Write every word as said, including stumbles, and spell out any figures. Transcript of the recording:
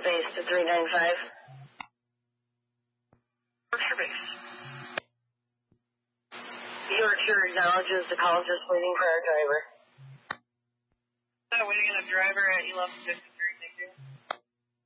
base to three nine five. Yorkshire base. Yorkshire acknowledges the call, just waiting for our driver. Uh, waiting on a driver at eleven fifty.